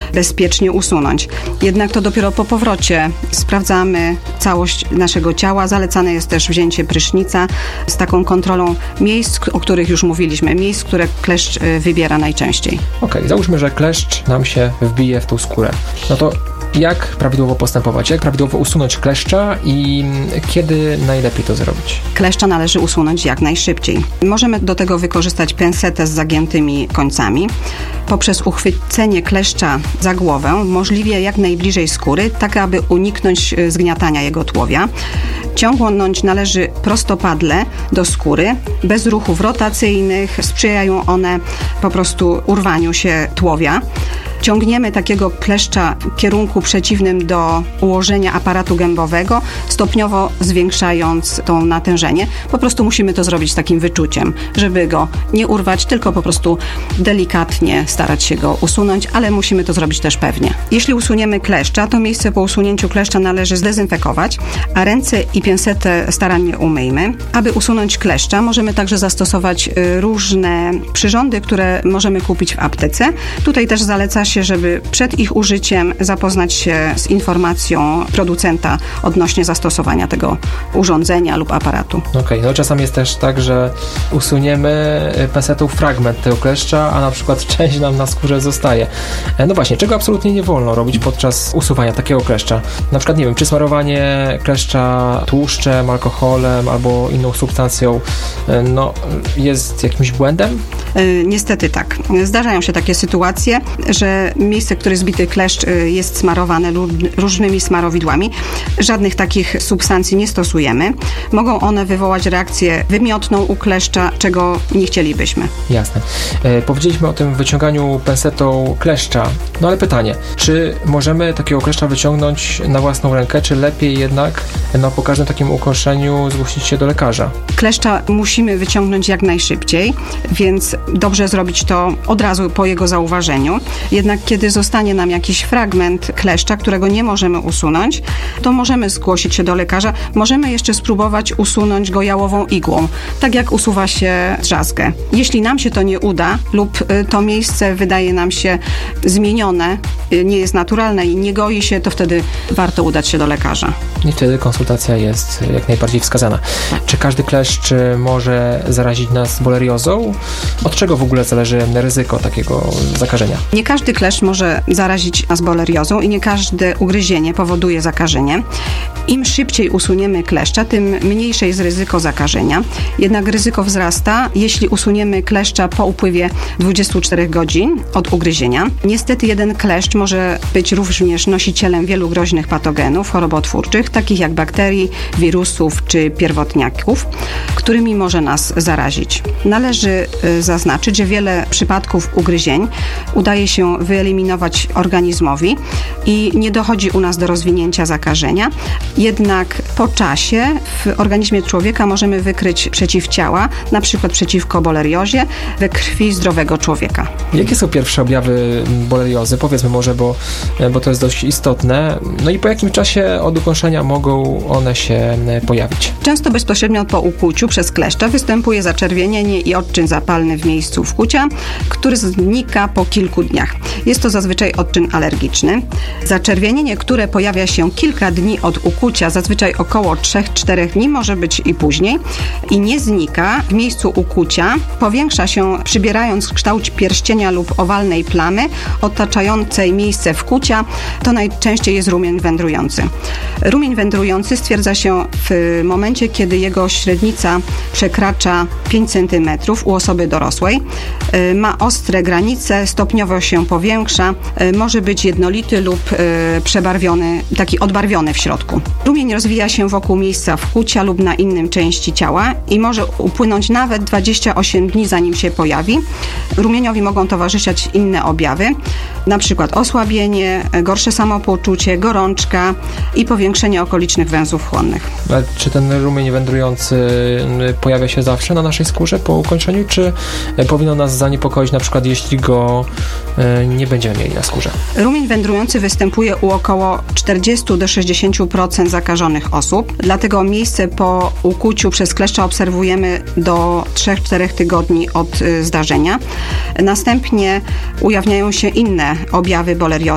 bezpiecznie usunąć. Jednak to dopiero po powrocie sprawdzamy całość naszego ciała. Zalecane jest też wzięcie prysznica z taką kontrolą miejsc, o których już mówiliśmy, miejsc, które kleszcz wybiera najczęściej. Okej, załóżmy, że kleszcz nam się wbije w tą skórę. No to jak prawidłowo postępować? Jak prawidłowo usunąć kleszcza i kiedy najlepiej to zrobić? Kleszcza należy usunąć jak najszybciej. Możemy do tego wykorzystać pensetę z zagiętymi końcami. Poprzez uchwycenie kleszcza za głowę, możliwie jak najbliżej skóry, tak aby uniknąć zgniatania jego tułowia. Ciągnąć należy prostopadle do skóry, bez ruchów rotacyjnych, sprzyjają one po prostu urwaniu się tułowia. Ciągniemy takiego kleszcza w kierunku przeciwnym do ułożenia aparatu gębowego, stopniowo zwiększając to natężenie. Po prostu musimy to zrobić z takim wyczuciem, żeby go nie urwać, tylko po prostu delikatnie starać się go usunąć, ale musimy to zrobić też pewnie. Jeśli usuniemy kleszcza, to miejsce po usunięciu kleszcza należy zdezynfekować, a ręce i pinsetę starannie umyjmy. Aby usunąć kleszcza, możemy także zastosować różne przyrządy, które możemy kupić w aptece. Tutaj też zaleca się, żeby przed ich użyciem zapoznać się z informacją producenta odnośnie zastosowania tego urządzenia lub aparatu. Okej, no czasami jest też tak, że usuniemy pensetą fragment tego kleszcza, a na przykład część nam na skórze zostaje. No właśnie, czego absolutnie nie wolno robić podczas usuwania takiego kleszcza? Na przykład, nie wiem, czy smarowanie kleszcza tłuszczem, alkoholem albo inną substancją jest jakimś błędem? Niestety tak. Zdarzają się takie sytuacje, że miejsce, które zbity kleszcz jest smarowane różnymi smarowidłami. Żadnych takich substancji nie stosujemy. Mogą one wywołać reakcję wymiotną u kleszcza, czego nie chcielibyśmy. Jasne. Powiedzieliśmy o tym wyciąganiu pensetą kleszcza. No ale pytanie, czy możemy takiego kleszcza wyciągnąć na własną rękę, czy lepiej jednak po każdym takim ukąszeniu zgłosić się do lekarza? Kleszcza musimy wyciągnąć jak najszybciej, więc dobrze zrobić to od razu po jego zauważeniu. Jednak kiedy zostanie nam jakiś fragment kleszcza, którego nie możemy usunąć, to możemy zgłosić się do lekarza. Możemy jeszcze spróbować usunąć go jałową igłą, tak jak usuwa się drzazgę. Jeśli nam się to nie uda lub to miejsce wydaje nam się zmienione, nie jest naturalne i nie goi się, to wtedy warto udać się do lekarza. I wtedy konsultacja jest jak najbardziej wskazana. Czy każdy kleszcz może zarazić nas boleriozą? Od czego w ogóle zależy ryzyko takiego zakażenia? Nie każdy kleszcz może zarazić nas boleriozą i nie każde ugryzienie powoduje zakażenie. Im szybciej usuniemy kleszcza, tym mniejsze jest ryzyko zakażenia. Jednak ryzyko wzrasta, jeśli usuniemy kleszcza po upływie 24 godzin od ugryzienia. Niestety jeden kleszcz może być również nosicielem wielu groźnych patogenów chorobotwórczych, takich jak bakterii, wirusów czy pierwotniaków, którymi może nas zarazić. Należy zaznaczyć, że wiele przypadków ugryzień udaje się wyeliminować organizmowi i nie dochodzi u nas do rozwinięcia zakażenia. Jednak po czasie w organizmie człowieka możemy wykryć przeciwciała, na przykład przeciwko boleriozie, we krwi zdrowego człowieka. Jakie są pierwsze objawy boleriozy? Powiedzmy może, bo to jest dość istotne. No i po jakim czasie od ukąszenia mogą one się pojawić? Często bezpośrednio po ukłuciu przez kleszcza występuje zaczerwienienie i odczyn zapalny w miejscu wkłucia, który znika po kilku dniach. Jest to zazwyczaj odczyn alergiczny. Zaczerwienienie, które pojawia się kilka dni od ukłucia, zazwyczaj około 3-4 dni, może być i później, i nie znika w miejscu ukłucia, powiększa się, przybierając kształt pierścienia lub owalnej plamy otaczającej miejsce wkłucia. To najczęściej jest rumień wędrujący. Rumień wędrujący stwierdza się w momencie, kiedy jego średnica przekracza 5 cm u osoby dorosłej. Ma ostre granice, stopniowo się powiększa, może być jednolity lub przebarwiony, taki odbarwiony w środku. Rumień rozwija się wokół miejsca wkłucia lub na innym części ciała i może upłynąć nawet 28 dni, zanim się pojawi. Rumieniowi mogą towarzyszyć inne objawy, na przykład osłabienie, gorsze samopoczucie, gorączka i powiększenie okolicznych węzłów chłonnych. A czy ten rumień wędrujący pojawia się zawsze na naszej skórze po ukończeniu, czy powinno nas zaniepokoić na przykład, jeśli go nie będziemy mieli na skórze? Rumień wędrujący występuje u około 40 do 60% zakażonych osób, dlatego miejsce po ukłuciu przez kleszcza obserwujemy do 3-4 tygodni od zdarzenia. Następnie ujawniają się inne objawy boleriozy,